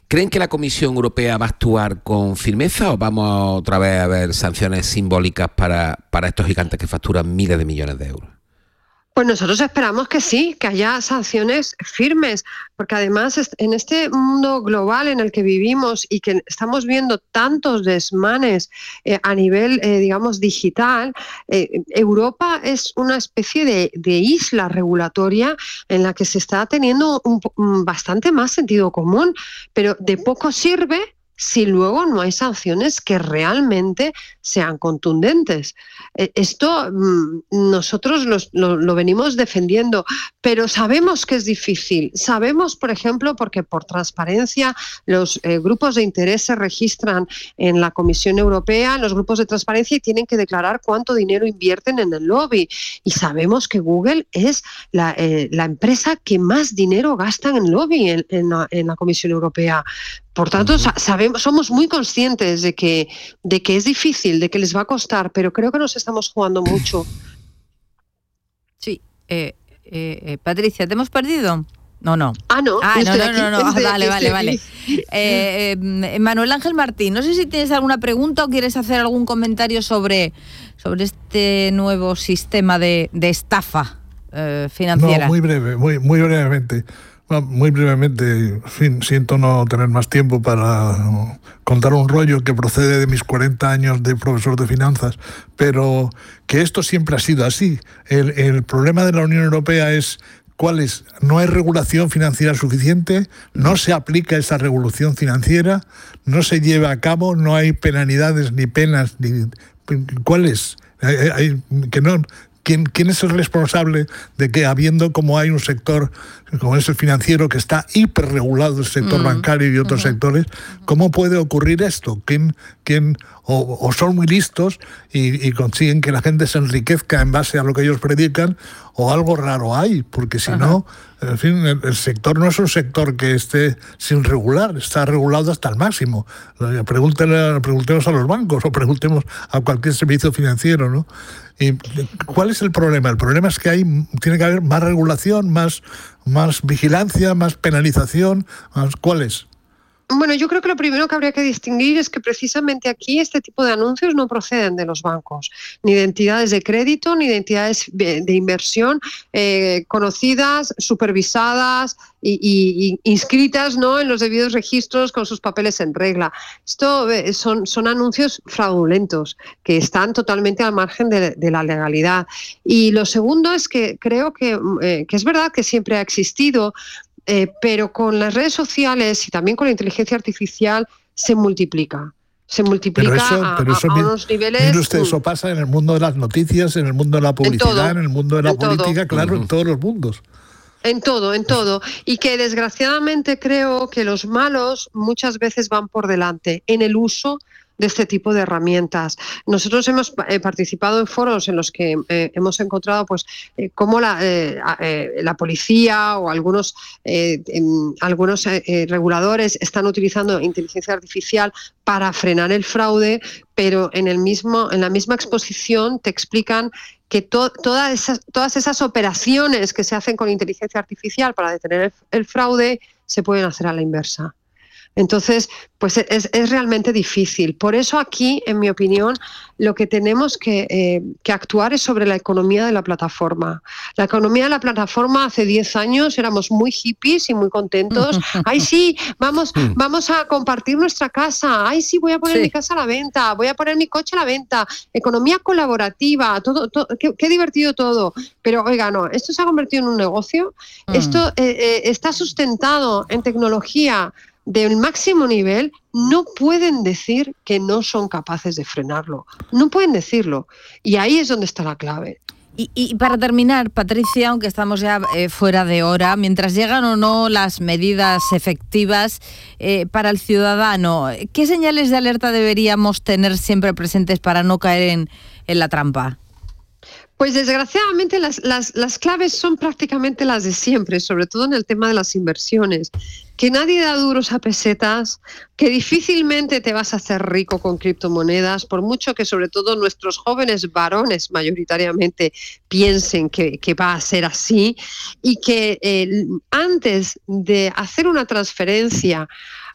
¿Creen que la Comisión Europea va a actuar con firmeza o vamos otra vez a ver sanciones simbólicas para estos gigantes que facturan miles de millones de euros? Pues nosotros esperamos que sí, que haya sanciones firmes, porque además en este mundo global en el que vivimos y que estamos viendo tantos desmanes a nivel, digamos, digital, Europa es una especie de isla regulatoria en la que se está teniendo bastante más sentido común, pero de poco sirve si luego no hay sanciones que realmente sean contundentes. Esto nosotros lo venimos defendiendo, pero sabemos que es difícil. Sabemos, por ejemplo, porque por transparencia los grupos de interés se registran en la Comisión Europea, los grupos de transparencia, y tienen que declarar cuánto dinero invierten en el lobby. Y sabemos que Google es la empresa que más dinero gasta en lobby en la Comisión Europea. Por tanto, somos muy conscientes de que es difícil, de que les va a costar, pero creo que nos estamos jugando mucho. Sí. Patricia, ¿te hemos perdido? No. No. No. Vale. Manuel Ángel Martín, no sé si tienes alguna pregunta o quieres hacer algún comentario sobre este nuevo sistema de estafa financiera. No, muy brevemente. Muy brevemente, en fin, siento no tener más tiempo para contar un rollo que procede de mis 40 años de profesor de finanzas, pero que esto siempre ha sido así. El problema de la Unión Europea es ¿cuál es? No hay regulación financiera suficiente, no se aplica esa regulación financiera, no se lleva a cabo, no hay penalidades ni penas. ¿Cuál es? ¿Quién es el responsable de que, habiendo como hay un sector como es el financiero que está hiperregulado, el sector bancario y otros sectores, cómo puede ocurrir esto? O son muy listos y consiguen que la gente se enriquezca en base a lo que ellos predican, o algo raro hay, porque si no, en fin, el sector no es un sector que esté sin regular, está regulado hasta el máximo. Preguntemos a los bancos o preguntemos a cualquier servicio financiero, ¿no? ¿Y cuál es el problema? El problema es que tiene que haber más regulación, más vigilancia, más penalización. ¿Cuál es? Bueno, yo creo que lo primero que habría que distinguir es que precisamente aquí este tipo de anuncios no proceden de los bancos, ni de entidades de crédito, ni de entidades de inversión conocidas, supervisadas y inscritas, ¿no?, en los debidos registros con sus papeles en regla. Esto son anuncios fraudulentos que están totalmente al margen de la legalidad. Y lo segundo es que creo que es verdad que siempre ha existido, pero con las redes sociales y también con la inteligencia artificial se multiplica. Pero eso, a unos niveles... Mire usted, eso pasa en el mundo de las noticias, en el mundo de la publicidad, en el mundo de la política, claro, en todos los mundos. En todo. Y que desgraciadamente creo que los malos muchas veces van por delante en el uso de este tipo de herramientas. Nosotros hemos participado en foros en los que hemos encontrado cómo la policía o algunos reguladores están utilizando inteligencia artificial para frenar el fraude, pero en la misma exposición te explican que todas esas operaciones que se hacen con inteligencia artificial para detener el fraude se pueden hacer a la inversa. Entonces, pues es realmente difícil. Por eso aquí, en mi opinión, lo que tenemos que actuar es sobre la economía de la plataforma. La economía de la plataforma hace 10 años éramos muy hippies y muy contentos. ¡Ay, sí! Vamos a compartir nuestra casa. ¡Ay, sí! Voy a poner mi casa a la venta. Voy a poner mi coche a la venta. Economía colaborativa. Todo, qué divertido todo. Pero, oiga, no. Esto se ha convertido en un negocio. Esto está sustentado en tecnología del máximo nivel. No pueden decir que no son capaces de frenarlo. No pueden decirlo. Y ahí es donde está la clave. Y para terminar, Patricia, aunque estamos ya fuera de hora, mientras llegan o no las medidas efectivas para el ciudadano, ¿qué señales de alerta deberíamos tener siempre presentes para no caer en la trampa? Pues desgraciadamente las claves son prácticamente las de siempre, sobre todo en el tema de las inversiones. Que nadie da duros a pesetas, que difícilmente te vas a hacer rico con criptomonedas, por mucho que sobre todo nuestros jóvenes varones mayoritariamente piensen que va a ser así, y que antes de hacer una transferencia